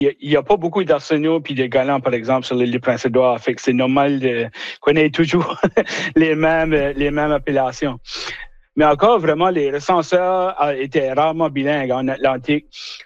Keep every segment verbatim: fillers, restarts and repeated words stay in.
Il n'y a, a pas beaucoup d'arsenaux puis de galants, par exemple, sur l'île du Prince-Édouard. Fait que c'est normal de connaître toujours les mêmes, les mêmes appellations. Mais encore, vraiment, les recenseurs étaient rarement bilingues en Atlantique.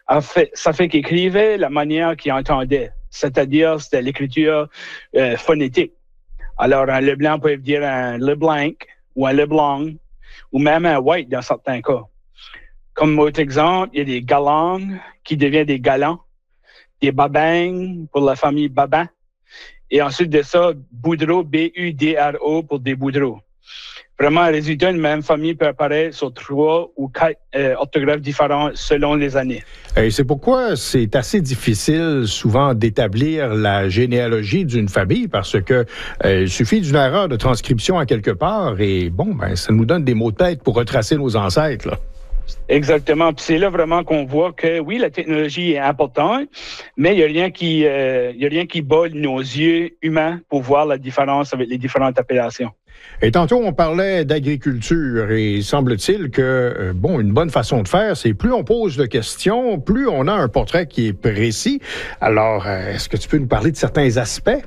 Ça fait qu'ils écrivaient la manière qu'ils entendaient, c'est-à-dire c'était l'écriture euh, phonétique. Alors, un Leblanc peut dire un Leblanc ou un Leblanc, ou même un White dans certains cas. Comme autre exemple, il y a des galants qui deviennent des galants, des babins pour la famille Babin, et ensuite de ça, Boudreau, B U D R O pour des Boudreaux. Vraiment, un résultat, une même famille peut apparaître sur trois ou quatre euh, orthographes différents selon les années. Et c'est pourquoi c'est assez difficile souvent d'établir la généalogie d'une famille, parce que euh, il suffit d'une erreur de transcription à quelque part et bon, ben ça nous donne des mots de tête pour retracer nos ancêtres, là. Exactement. Puis c'est là vraiment qu'on voit que oui, la technologie est importante, mais il n'y a rien qui, euh, il y a rien qui bat nos yeux humains pour voir la différence avec les différentes appellations. Et tantôt, on parlait d'agriculture et semble-t-il que, euh, bon, une bonne façon de faire, c'est plus on pose de questions, plus on a un portrait qui est précis. Alors, euh, est-ce que tu peux nous parler de certains aspects?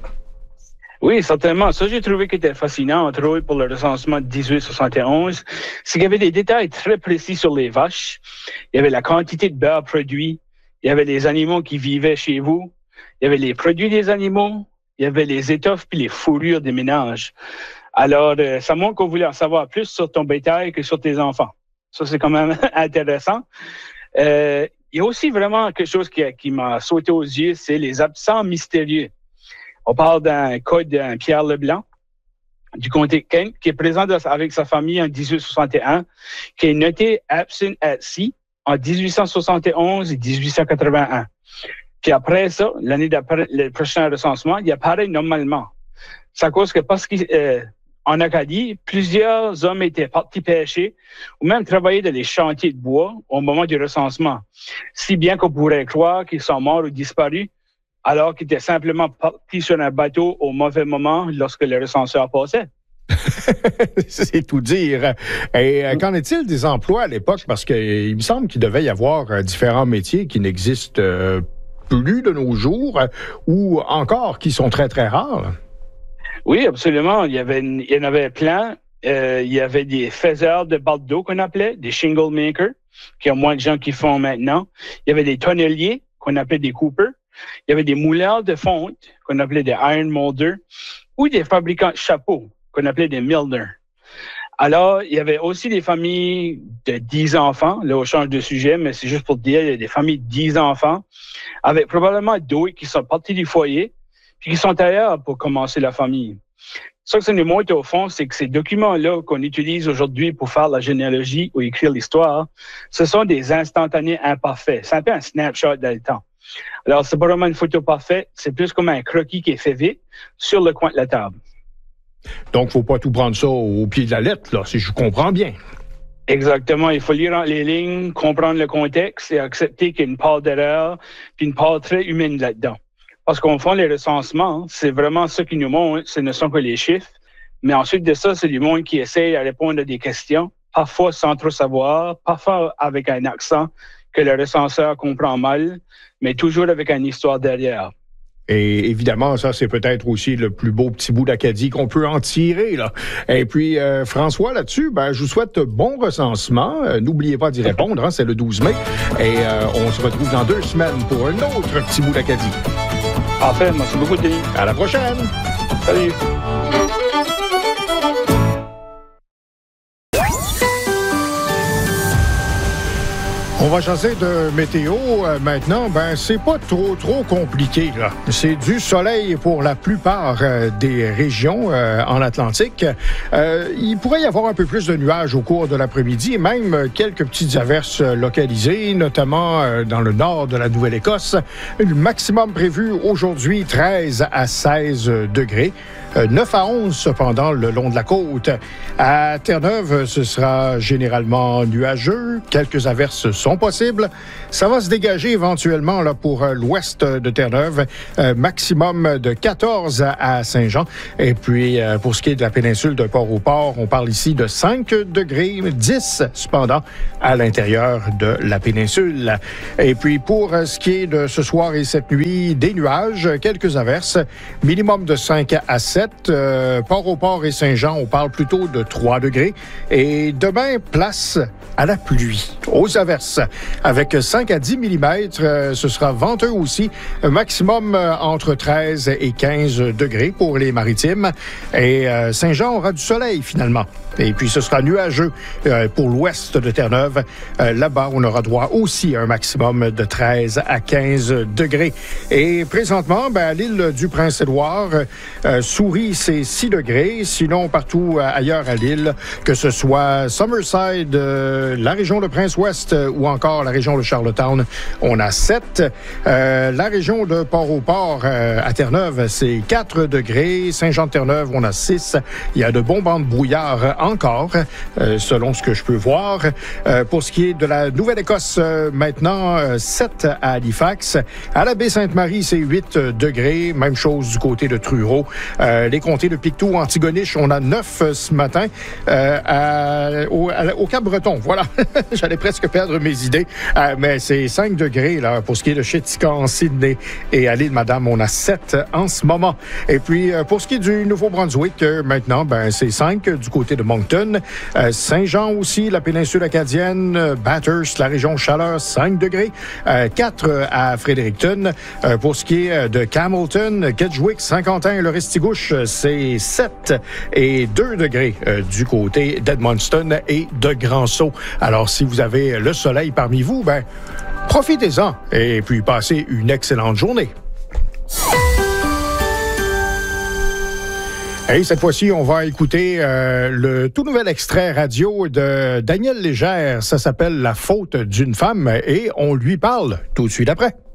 Oui, certainement. Ça, j'ai trouvé qui était fascinant, entre autres, pour le recensement de dix-huit soixante et onze, c'est qu'il y avait des détails très précis sur les vaches. Il y avait la quantité de beurre produit. Il y avait les animaux qui vivaient chez vous. Il y avait les produits des animaux. Il y avait les étoffes puis les fourrures des ménages. Alors, euh, ça montre qu'on voulait en savoir plus sur ton bétail que sur tes enfants. Ça, c'est quand même intéressant. Euh, il y a aussi vraiment quelque chose qui, qui m'a sauté aux yeux, c'est les absents mystérieux. On parle d'un cas d'un Pierre Leblanc du comté de Kent qui est présent avec sa famille en dix-huit soixante et un, qui est noté absent at sea en dix-huit cent soixante et onze et dix-huit cent quatre-vingt-un. Puis après ça, l'année d'après, le prochain recensement, il apparaît normalement. C'est à cause que parce qu'en euh, Acadie, plusieurs hommes étaient partis pêcher ou même travailler dans les chantiers de bois au moment du recensement. Si bien qu'on pourrait croire qu'ils sont morts ou disparus, alors qu'ils étaient simplement partis sur un bateau au mauvais moment lorsque le recenseur passait. C'est tout dire. Et euh, qu'en est-il des emplois à l'époque? Parce qu'il me semble qu'il devait y avoir euh, différents métiers qui n'existent euh, plus de nos jours euh, ou encore qui sont très, très rares. Oui, absolument. Il y, avait une, il y en avait plein. Euh, il y avait des faiseurs de balles d'eau qu'on appelait, des shingle makers, qui ont moins de gens qui font maintenant. Il y avait des tonneliers qu'on appelait des coopers. Il y avait des mouleurs de fonte qu'on appelait des iron molders ou des fabricants de chapeaux qu'on appelait des milners. Alors, il y avait aussi des familles de dix enfants. Là, on change de sujet, mais c'est juste pour dire, il y a des familles de dix enfants avec probablement deux qui sont partis du foyer puis qui sont ailleurs pour commencer la famille. Ce que ça nous montre au fond, c'est que ces documents-là qu'on utilise aujourd'hui pour faire la généalogie ou écrire l'histoire, ce sont des instantanés imparfaits. C'est un peu un snapshot dans le temps. Alors, c'est pas vraiment une photo parfaite, c'est plus comme un croquis qui est fait vite sur le coin de la table. Donc, faut pas tout prendre ça au pied de la lettre, là, si je comprends bien. Exactement. Il faut lire les lignes, comprendre le contexte et accepter qu'il y a une part d'erreur puis une part très humaine là-dedans. Parce qu'au fond, les recensements, c'est vraiment ce qui nous montre, ce ne sont que les chiffres. Mais ensuite de ça, c'est du monde qui essaie de répondre à des questions, parfois sans trop savoir, parfois avec un accent que le recenseur comprend mal, mais toujours avec une histoire derrière. Et évidemment, ça, c'est peut-être aussi le plus beau petit bout d'Acadie qu'on peut en tirer, là. Et puis, euh, François, là-dessus, ben, je vous souhaite bon recensement. Euh, n'oubliez pas d'y répondre, hein, c'est le douze mai. Et euh, on se retrouve dans deux semaines pour un autre petit bout d'Acadie. Parfait, merci beaucoup, Denis. À la prochaine! Salut! On va jaser de météo euh, maintenant. Ben, c'est pas trop, trop compliqué, là. C'est du soleil pour la plupart euh, des régions euh, en Atlantique. Euh, il pourrait y avoir un peu plus de nuages au cours de l'après-midi et même quelques petites averses localisées, notamment euh, dans le nord de la Nouvelle-Écosse. Le maximum prévu aujourd'hui, treize à seize degrés. neuf à onze cependant le long de la côte. À Terre-Neuve, ce sera généralement nuageux. Quelques averses sont sont possibles. Ça va se dégager éventuellement là, pour euh, l'ouest de Terre-Neuve, euh, maximum de quatorze à Saint-Jean. Et puis, euh, pour ce qui est de la péninsule de Port-au-Port, on parle ici de cinq degrés, dix cependant à l'intérieur de la péninsule. Et puis, pour euh, ce qui est de ce soir et cette nuit, des nuages, quelques averses, minimum de cinq à sept. Euh, Port-au-Port et Saint-Jean, on parle plutôt de trois degrés. Et demain, place à la pluie, aux averses, avec cinq à dix millimètres. Euh, ce sera venteux aussi, maximum euh, entre treize et quinze degrés pour les maritimes. Et euh, Saint-Jean aura du soleil finalement. Et puis, ce sera nuageux euh, pour l'ouest de Terre-Neuve. Euh, là-bas, on aura droit aussi à un maximum de treize à quinze degrés. Et présentement, ben, à l'île du Prince-Édouard, euh, Souris, c'est six degrés. Sinon, partout euh, ailleurs à l'île, que ce soit Summerside, euh, la région de Prince-Ouest euh, ou encore la région de Charlottetown, on a sept. Euh, la région de Port-au-Port euh, à Terre-Neuve, c'est quatre degrés. Saint-Jean-de-Terre-Neuve, on a six. Il y a de bons bancs de brouillard encore, euh, selon ce que je peux voir. Euh, pour ce qui est de la Nouvelle-Écosse, euh, maintenant, euh, sept à Halifax. À la Baie-Sainte-Marie, c'est huit degrés. Même chose du côté de Truro. Euh, les comtés de Pictou, Antigonish, on a neuf ce matin. Euh, à, au, à, au Cap-Breton, voilà. J'allais presque perdre mes idées. Euh, mais c'est cinq degrés là, pour ce qui est de Chéticamp, Sydney. Et à l'île Madame, on a sept en ce moment. Et puis, euh, pour ce qui est du Nouveau-Brunswick, euh, maintenant, ben, c'est cinq du côté de Moncton. Euh, Saint-Jean aussi, la péninsule acadienne. Euh, Bathurst, la région Chaleur, cinq degrés. Euh, quatre à Fredericton. Euh, pour ce qui est de Campbellton, Kedgewick, Saint-Quentin et le Restigouche, c'est sept et deux degrés euh, du côté d'Edmundston et de Grand-Sault. Alors, si vous avez le soleil parmi vous, ben, profitez-en et puis passez une excellente journée. Et cette fois-ci, on va écouter euh, le tout nouvel extrait radio de Daniel Légère. Ça s'appelle « La faute d'une femme » et on lui parle tout de suite après.